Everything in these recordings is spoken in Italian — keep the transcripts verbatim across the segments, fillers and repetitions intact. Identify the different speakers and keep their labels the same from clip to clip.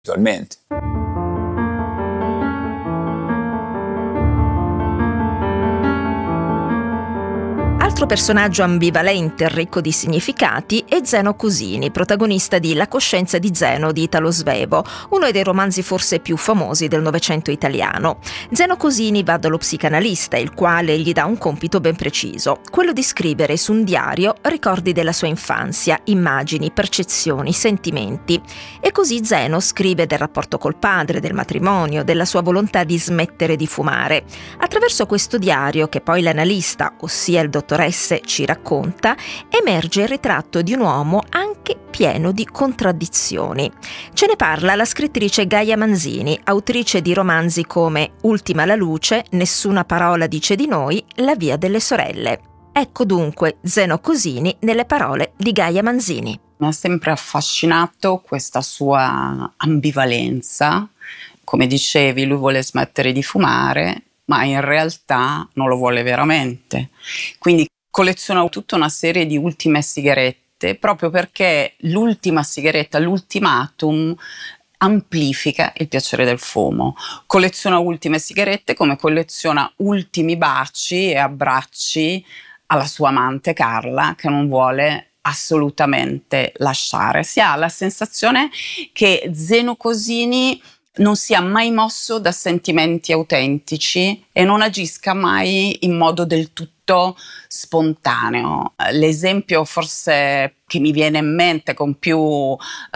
Speaker 1: attualmente.
Speaker 2: Altro personaggio ambivalente e ricco di significati è Zeno Cosini, protagonista di La coscienza di Zeno di Italo Svevo, uno dei romanzi forse più famosi del Novecento italiano. Zeno Cosini va dallo psicanalista, il quale gli dà un compito ben preciso, quello di scrivere su un diario ricordi della sua infanzia, immagini, percezioni, sentimenti. E così Zeno scrive del rapporto col padre, del matrimonio, della sua volontà di smettere di fumare. Attraverso questo diario, che poi l'analista, ossia il dottor S, ci racconta, emerge il ritratto di un uomo anche pieno di contraddizioni. Ce ne parla la scrittrice Gaia Manzini, autrice di romanzi come Ultima la luce, Nessuna parola dice di noi, La via delle sorelle. Ecco dunque Zeno Cosini nelle parole di Gaia Manzini.
Speaker 3: Mi ha sempre affascinato questa sua ambivalenza. Come dicevi, lui vuole smettere di fumare, ma in realtà non lo vuole veramente. Quindi colleziona tutta una serie di ultime sigarette, proprio perché l'ultima sigaretta, l'ultimatum, amplifica il piacere del fumo. Colleziona ultime sigarette come colleziona ultimi baci e abbracci alla sua amante Carla, che non vuole assolutamente lasciare. Si ha la sensazione che Zeno Cosini non sia mai mosso da sentimenti autentici e non agisca mai in modo del tutto spontaneo. L'esempio forse che mi viene in mente con più uh,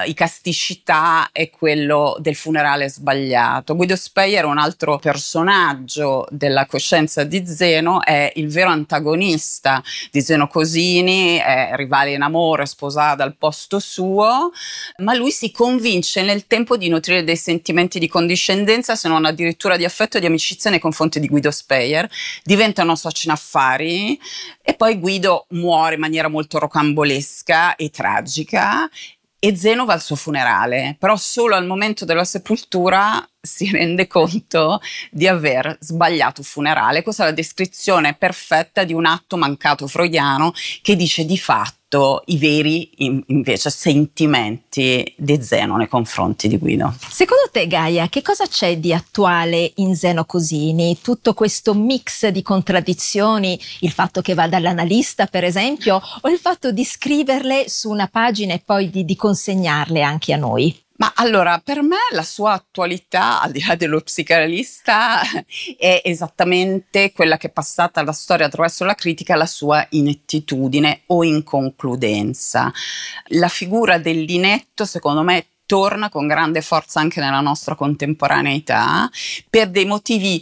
Speaker 3: icasticità è quello del funerale sbagliato. Guido Speyer, un altro personaggio della coscienza di Zeno, è il vero antagonista di Zeno Cosini, è rivale in amore, sposata al posto suo, ma lui si convince nel tempo di nutrire dei sentimenti di condiscendenza, se non addirittura di affetto e di amicizia nei confronti di Guido Speyer, diventano soci in affari e poi Guido muore in maniera molto rocambolesca e tragica e Zeno va al suo funerale, però solo al momento della sepoltura si rende conto di aver sbagliato il funerale. Questa è la descrizione perfetta di un atto mancato freudiano che dice di fatto i veri in, invece sentimenti di Zeno nei confronti di Guido.
Speaker 2: Secondo te, Gaia, che cosa c'è di attuale in Zeno Cosini? Tutto questo mix di contraddizioni, il fatto che va dall'analista per esempio, o il fatto di scriverle su una pagina e poi di, di consegnarle anche a noi?
Speaker 3: Ma allora, per me la sua attualità, al di là dello psicanalista, è esattamente quella che è passata alla storia attraverso la critica, la sua inettitudine o inconcludenza. La figura dell'inetto, secondo me, torna con grande forza anche nella nostra contemporaneità, per dei motivi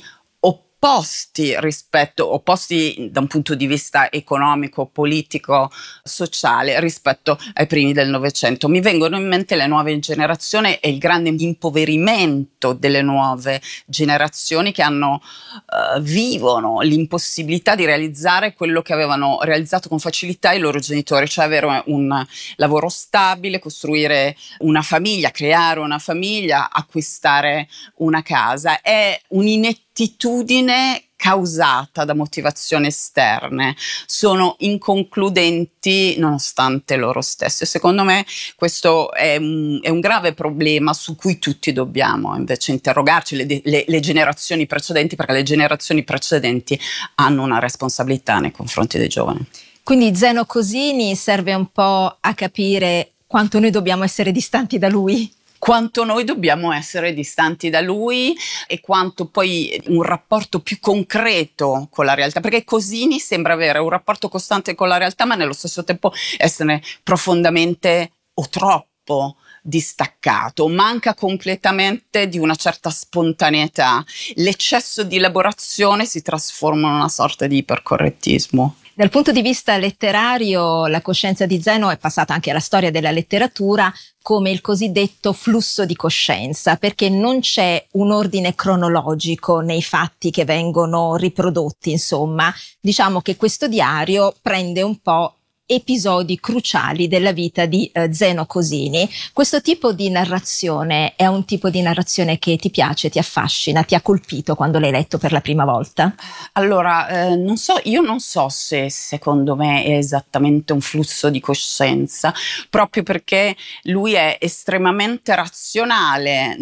Speaker 3: opposti rispetto, opposti da un punto di vista economico, politico, sociale rispetto ai primi del Novecento. Mi vengono in mente le nuove generazioni e il grande impoverimento delle nuove generazioni che hanno, uh, vivono l'impossibilità di realizzare quello che avevano realizzato con facilità i loro genitori, cioè avere un lavoro stabile, costruire una famiglia, creare una famiglia, acquistare una casa. È un'inettitudine causata da motivazioni esterne, sono inconcludenti nonostante loro stessi. Secondo me questo è un, è un grave problema su cui tutti dobbiamo invece interrogarci, le, le, le generazioni precedenti, perché le generazioni precedenti hanno una responsabilità nei confronti dei giovani.
Speaker 2: Quindi Zeno Cosini serve un po' a capire quanto noi dobbiamo essere distanti da lui?
Speaker 3: Quanto noi dobbiamo essere distanti da lui e quanto poi un rapporto più concreto con la realtà, perché Cosini sembra avere un rapporto costante con la realtà ma nello stesso tempo essere profondamente o troppo distaccato, manca completamente di una certa spontaneità, l'eccesso di elaborazione si trasforma in una sorta di ipercorrettismo.
Speaker 2: Dal punto di vista letterario, la coscienza di Zeno è passata anche alla storia della letteratura come il cosiddetto flusso di coscienza, perché non c'è un ordine cronologico nei fatti che vengono riprodotti, insomma. Diciamo che questo diario prende un po' episodi cruciali della vita di eh, Zeno Cosini. Questo tipo di narrazione è un tipo di narrazione che ti piace, ti affascina, ti ha colpito quando l'hai letto per la prima volta?
Speaker 3: Allora, eh, non so, io non so se secondo me è esattamente un flusso di coscienza, proprio perché lui è estremamente razionale